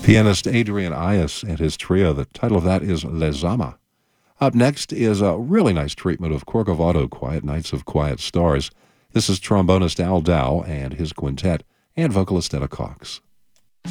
Pianist Adrian Ayas and his trio. The title of that is Les Amas. Up next is a really nice treatment of Corcovado Quiet Nights of Quiet Stars. This is trombonist Al Dow and his quintet, and vocalist Etta Cox.